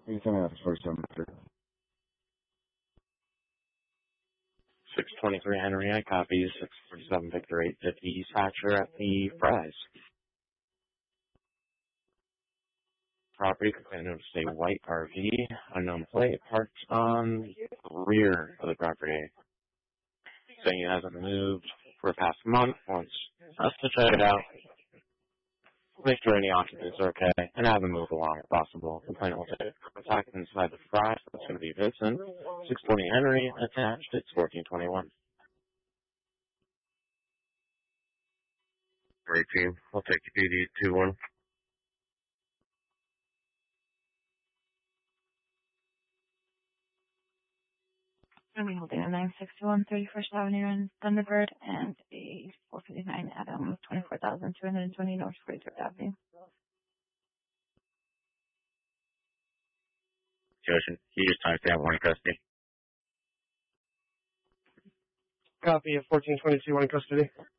You tell me that's 47 Victor. 623 Henry, I copy. 647 Victor, 850 East Hatcher at the Fries. Property complaining of a white RV, unknown plate, parked on the rear of the property. Saying it hasn't moved for the past month, wants us to check it out, make sure any occupants are okay, and have them move along if possible. Complainant will take contact inside the Fries. That's going to be Vincent. 620 Henry, attached. It's 1421. Great team. I'll take you PD 2-1. I'll be holding a 961 31st Avenue in Thunderbird and a 459 Adam 24,220 North 43rd Avenue. Joshin, you just timestamp 1 in custody. Copy of 1422, 1 in custody.